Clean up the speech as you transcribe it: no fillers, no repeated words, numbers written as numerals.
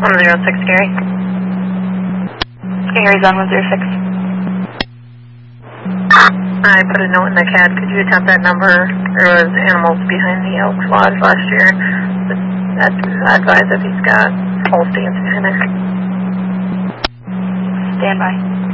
106 Gary. Gary's on 106. I put a note in the CAD. Could you attempt that number? There was animals behind the Elks Lodge last year. Advise if he's got Holsteins behind there. Stand by.